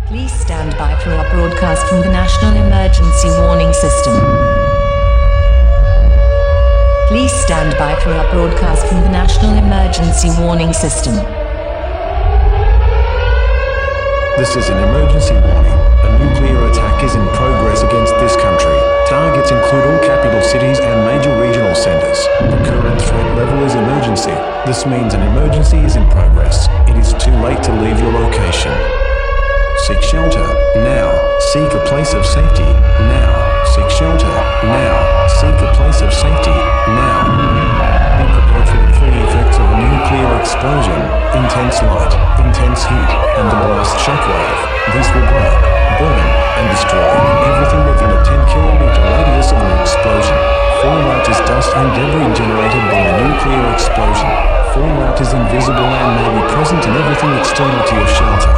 Please stand by for our broadcast from the National Emergency Warning System. Please stand by for our broadcast from the National Emergency Warning System. This is an emergency warning. A nuclear attack is in progress against this country. Targets include all capital cities and major regional centers. The current threat level is emergency. This means an emergency is in progress. It is too late to leave your location. Seek shelter, now. Seek a place of safety, now. Seek shelter, now. Seek a place of safety, now. Be prepared for the full effects of a nuclear explosion, intense light, intense heat, and the blast shockwave. These will break, burn, and destroy everything within a 10-kilometer radius of an explosion. Fallout is dust and debris generated by a nuclear explosion. Fallout is invisible and may be present in everything external to your shelter.